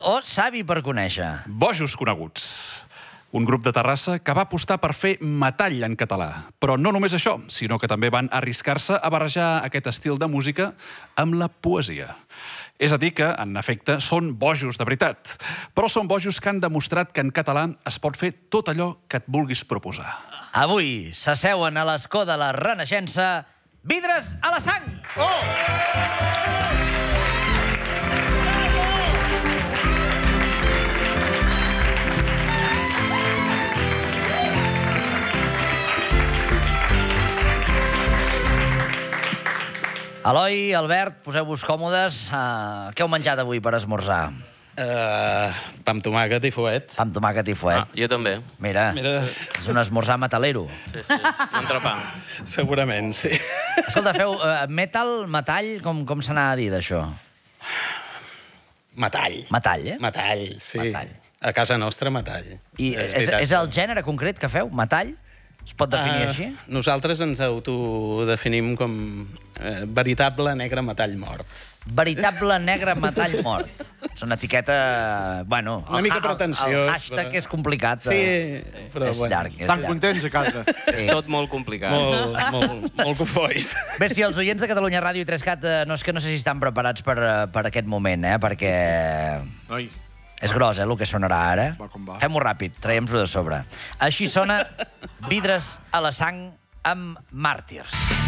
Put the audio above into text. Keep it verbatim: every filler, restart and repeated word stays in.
O savi per conèixer. Bojos coneguts. Un grup de Terrassa que va apostar per fer metall en català. Però no només això, sinó que també van arriscar-se a barrejar aquest estil de música amb la poesia. És a dir que, en efecte, són bojos de veritat. Però són bojos que han demostrat que en català es pot fer tot allò que et vulguis proposar. Avui s'asseuen a l'escó de la Renaixença Vidres a la sang! Oh! Eloi, Albert, poseu-vos còmodes. Uh, què heu menjat avui per esmorzar? Uh, pa amb tomàquet i fuet. Pa amb tomàquet i fuet. Ah, jo també. Mira, Mira. és un esmorzar metalero. Sí, sí. Un entrepà. Segurament, sí. Escolta, feu uh, metal, metall, com, com se n'ha de dir d'això? Metall. Metall, eh? Metall, sí. Metall. A casa nostra, metall. I és, és, és el gènere concret que feu, metall? Es pot definir uh, així? Nosaltres ens autodefinim com eh, veritable negre metall mort. Veritable negre metall mort. És una etiqueta... Bueno, una mica pretensiós. El, el hashtag però... és complicat. Sí, però és bueno. llarg. És Estan llarg. contents a casa. Sí. És tot molt complicat. Molt, molt, molt cofois. Bé, si els oients de Catalunya Ràdio i tres cat eh, no és que no sé si estan preparats per, per aquest moment, eh? Perquè... Noi, És gros, eh, el que sonarà ara. Va com va. Fem-ho ràpid, traiem-ho de sobre. Així sona Vidres a la sang amb Màrtirs.